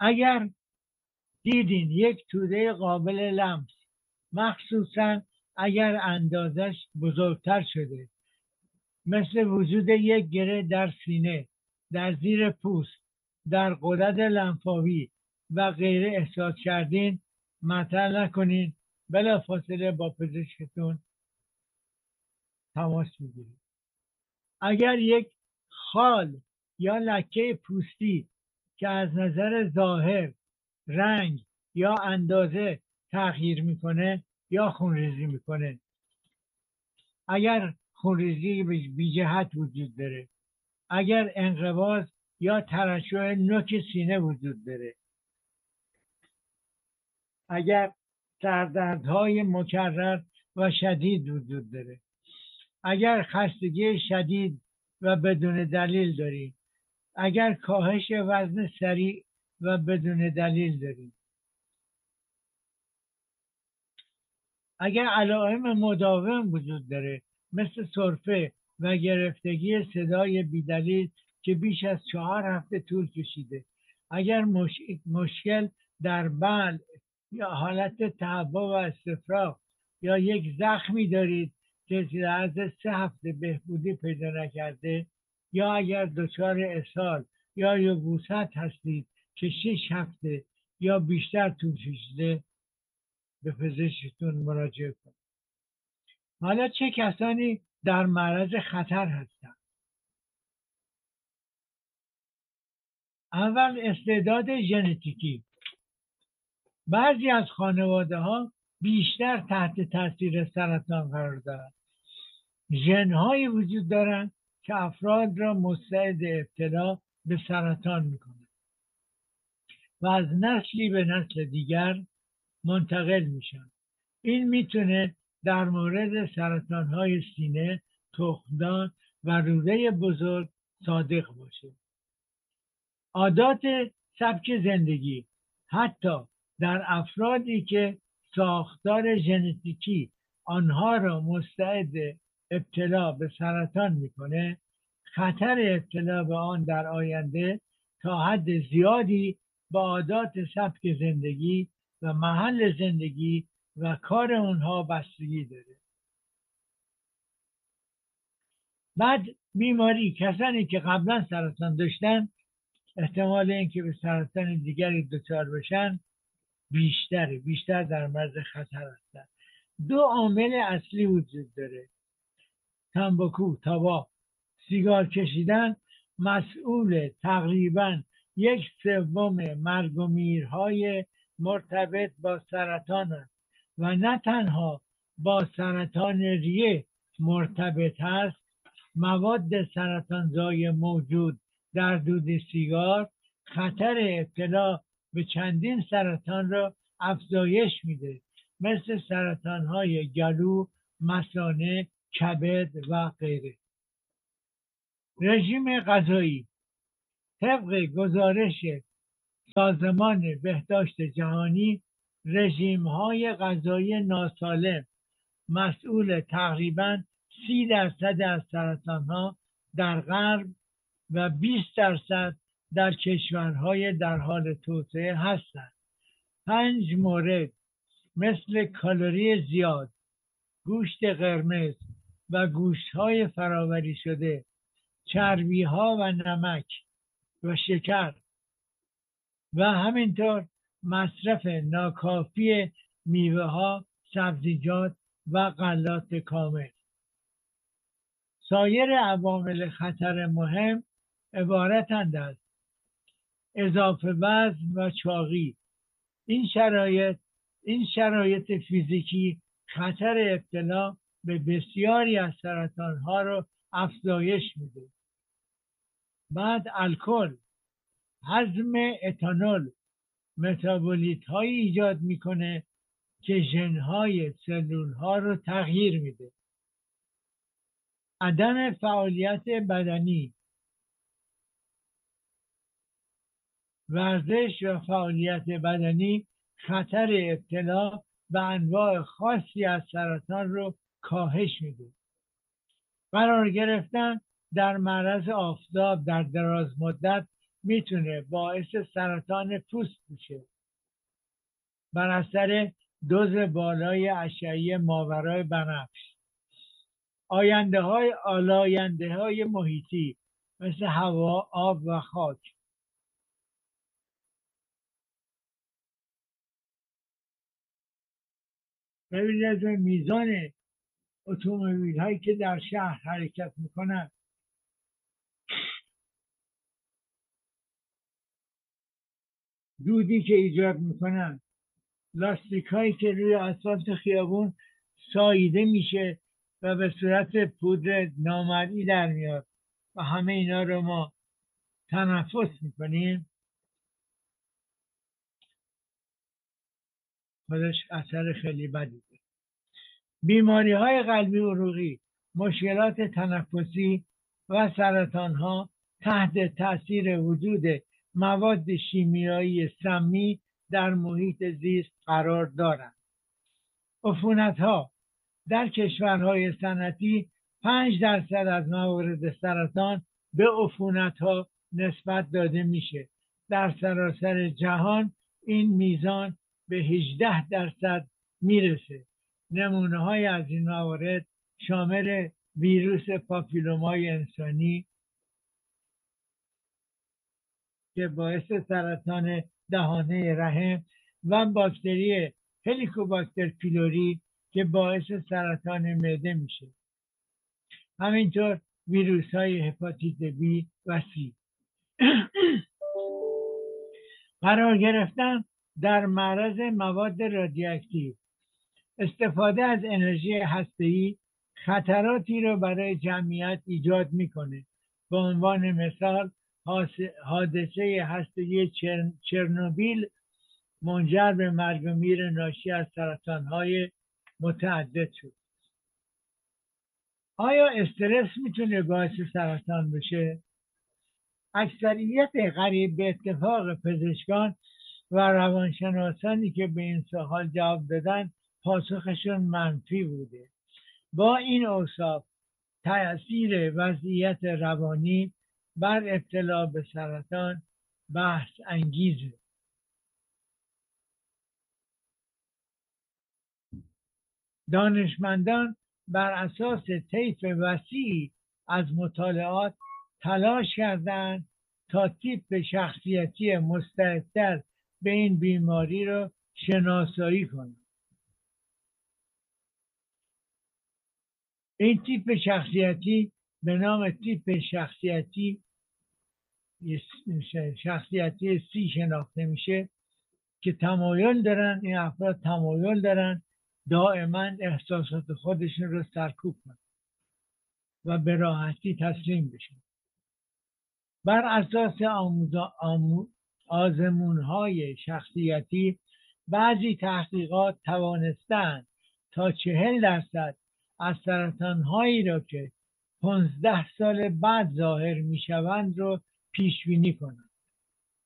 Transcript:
اگر دیدین یک توده قابل لمس، مخصوصا اگر اندازش بزرگتر شده، مثل وجود یک گره در سینه، در زیر پوست، در غدد لنفاوی و غیره احساس کردین، مطل نکنین، بلافاصله با پزشکتون تماس بگیرید. اگر یک خال یا لکه پوستی که از نظر ظاهر، رنگ یا اندازه تغییر میکنه یا خونریزی میکنه، اگر خونریزی بی جهت وجود داره، اگر انقباض یا ترشح نوک سینه وجود داره، اگر سردردهای مکرر و شدید وجود داره، اگر خستگی شدید و بدون دلیل دارید، اگر کاهش وزن سریع و بدون دلیل دارید، اگر علائم مداوم وجود داره مثل سرفه و گرفتگی صدای بیدلیل که بیش از 4 هفته طول کشیده، اگر مشکل در بلع یا حالت تهوع و استفراغ یا یک زخمی دارید که در عرض 3 هفته بهبودی پیدا نکرده، یا اگر دچار اسهال یا یبوست هستید که 6 هفته یا بیشتر طول کشیده، به پزشکتون مراجعه کنید. حالا چه کسانی در معرض خطر هستند؟ اول، استعداد ژنتیکی. بعضی از خانواده ها بیشتر تحت تاثیر سرطان قرار دارند. ژن‌هایی وجود دارند که افراد را مستعد ابتلا به سرطان میکنند و از نسلی به نسل دیگر منتقل میشن. این میتونه در مورد سرطان‌های سینه، تخمدان و روده بزرگ صادق باشه. عادات سبک زندگی، حتی در افرادی که ساختار ژنتیکی آنها را مستعد ابتلا به سرطان میکنه، خطر ابتلا به آن در آینده تا حد زیادی با عادات سبک زندگی و محل زندگی و کار اونها بستگی داره. بعد بیماری، کسانی که قبلا سرطان داشتن احتمال اینکه به سرطان دیگری دچار بشن بیشتر در معرض خطر هستن. 2 عامل اصلی وجود داره: تنباکو، تباک، سیگار کشیدن مسئول تقریبا 1/3 مرگ و میرهای مرتبط با سرطان است و نه تنها با سرطان ریه مرتبط است. مواد سرطانزای موجود در دود سیگار خطر ابتلا به چندین سرطان را افزایش میده، مثل سرطانهای گلو، مثانه، کبد و غیره. رژیم غذایی. طبق گزارش سازمان بهداشت جهانی، رژیم‌های غذایی ناسالم مسئول تقریباً 30% از سرطان‌ها در غرب و 20% در کشورهای در حال توسعه هستند. 5 مورد مثل کالری زیاد، گوشت قرمز و گوشت‌های فراوری شده، چربی‌ها و نمک و شکر و همینطور مصرف ناکافی میوه‌ها، سبزیجات و غلات کامل. سایر عوامل خطر مهم عبارتند از اضافه وزن و چاقی. این شرایط فیزیکی خطر ابتلا به بسیاری از سرطان‌ها را افزایش میده. بعد الکل، هضم اتانول متابولیت هایی ایجاد میکنه که ژن‌های سلول ها رو تغییر میده. عدم فعالیت بدنی، ورزش و فعالیت بدنی خطر ابتلا به انواع خاصی از سرطان رو کاهش میده. قرار گرفتن در معرض آفتاب در دراز مدت میتونه باعث سرطان پوست بشه بر اثر دوز بالای اشعه ماورای بنفش. آلاینده های محیطی مثل هوا، آب و خاک. ببینید از میزان اتومبیل هایی که در شهر حرکت میکنن، دودی که ایجاد میکنن، لاستیک هایی که روی اسفالت خیابون ساییده میشه و به صورت پودر نامرئی در میاد و همه اینا رو ما تنفس میکنیم، خودش اثر خیلی بدی داره. بیماری های قلبی و عروقی، مشکلات تنفسی و سرطان ها تحت تاثیر وجود مواد شیمیایی سمی در محیط زیست قرار دارند. عفونت ها در کشورهای صنعتی 5% از موارد سرطان به عفونت ها نسبت داده میشه. در سراسر جهان این میزان به 18% میرسه. نمونه های از این موارد شامل ویروس پاپیلومای انسانی که باعث سرطان دهانه رحم و باکتری هلیکوباکتر پیلوری که باعث سرطان معده میشه. همینطور ویروس های هپاتیت بی و سی. قرار گرفتن در معرض مواد رادیواکتیو. استفاده از انرژی هسته‌ای خطراتی را برای جمعیت ایجاد میکنه. به عنوان مثال حادثه هسته‌ای چرنوبیل منجر به مرگ و میر ناشی از سرطان‌های متعدد شد. آیا استرس میتونه باعث سرطان بشه؟ اکثریت قریب به اتفاق پزشکان و روانشناسانی که به این سوال جواب دادن پاسخشون منفی بوده. با این اوصاف تأثیر وضعیت روانی بر ابتلا به سرطان بحث انگیزه. دانشمندان بر اساس طیف وسیعی از مطالعات تلاش کردند تا تیپ شخصیتی مستعدتر به این بیماری را شناسایی کنند. این تیپ شخصیتی به نام تیپ شخصیتی سی شناخته میشه که این افراد تمایل دارن دائما احساسات خودشون رو سرکوب کنن و به راحتی تسلیم بشن. بر اساس آزمون‌های شخصیتی بعضی تحقیقات توانستند تا 40% از سرطان‌هایی را که 15 سال بعد ظاهر می‌شوند رو پیش بینی کنند.